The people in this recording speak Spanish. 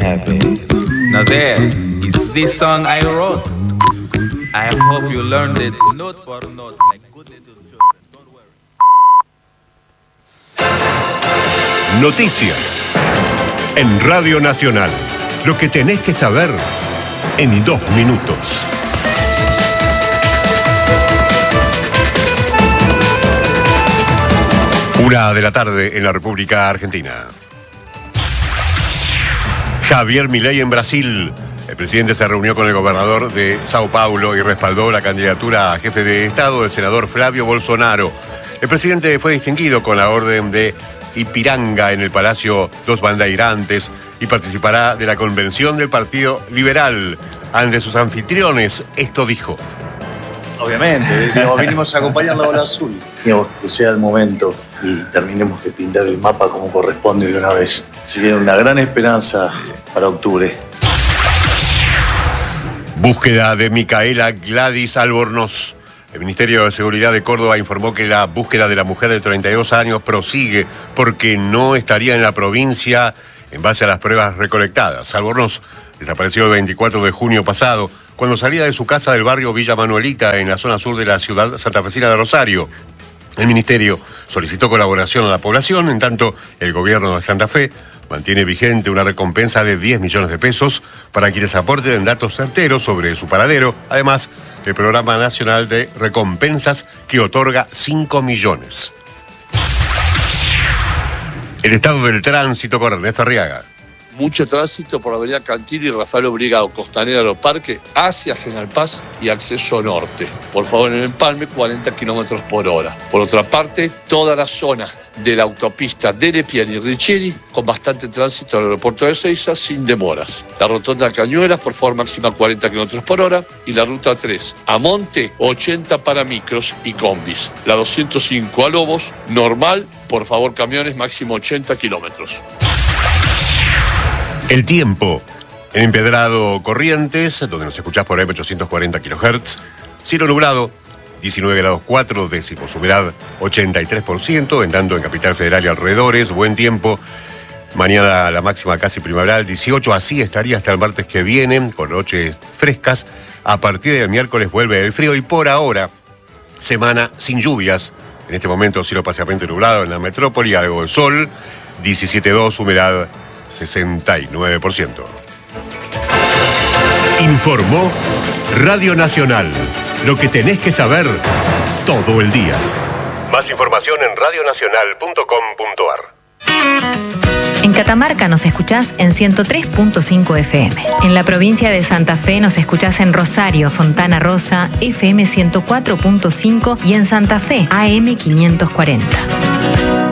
happy. Now there is this song I wrote. I hope you learned it note for note like good little children. Don't worry. Noticias en Radio Nacional. Lo que tenés que saber en 2 minutos. 1 de la tarde en la República Argentina. Javier Milei en Brasil. El presidente se reunió con el gobernador de Sao Paulo y respaldó la candidatura a jefe de Estado del senador Flavio Bolsonaro. El presidente fue distinguido con la orden de Ipiranga en el Palacio dos Bandeirantes y participará de la convención del Partido Liberal. Ante sus anfitriones, esto dijo. Obviamente, vinimos a acompañar la ola azul. Digamos, que sea el momento y terminemos de pintar el mapa como corresponde de una vez. Así que una gran esperanza para octubre. Búsqueda de Micaela Gladys Albornoz. El Ministerio de Seguridad de Córdoba informó que la búsqueda de la mujer de 32 años prosigue porque no estaría en la provincia en base a las pruebas recolectadas. Albornoz desapareció el 24 de junio pasado cuando salía de su casa del barrio Villa Manuelita en la zona sur de la ciudad santafesina de Rosario. El Ministerio solicitó colaboración a la población, en tanto el gobierno de Santa Fe mantiene vigente una recompensa de 10 millones de pesos para quienes aporten datos certeros sobre su paradero, además del Programa Nacional de Recompensas que otorga 5 millones. El estado del tránsito con Ernesto Arriaga. Mucho tránsito por la avenida Cantili y Rafael Obligado, Costanera de los Parques, hacia General Paz y acceso norte. Por favor, en el Empalme, 40 kilómetros por hora. Por otra parte, toda la zona de la autopista de Lepiani y Riccieri, con bastante tránsito al aeropuerto de Ezeiza, sin demoras. La rotonda Cañuelas, por favor, máxima 40 kilómetros por hora. Y la ruta 3 a Monte, 80 para micros y combis. La 205 a Lobos, normal, por favor, camiones, máximo 80 kilómetros. El tiempo. En Empedrado Corrientes, donde nos escuchás por AM840 kHz. Cielo nublado, 19 grados 4 décimos. Humedad 83%. En tanto en Capital Federal y alrededores, buen tiempo. Mañana la máxima casi primaveral, 18. Así estaría hasta el martes que viene, con noches frescas. A partir del miércoles vuelve el frío y por ahora, semana sin lluvias. En este momento cielo parcialmente nublado en la metrópoli, algo de sol. 17,2, humedad 69%. Informó Radio Nacional. Lo que tenés que saber todo el día. Más información en radionacional.com.ar. En Catamarca nos escuchás en 103.5 FM. En la provincia de Santa Fe nos escuchás en Rosario, Fontana Rosa, FM 104.5 y en Santa Fe, AM 540.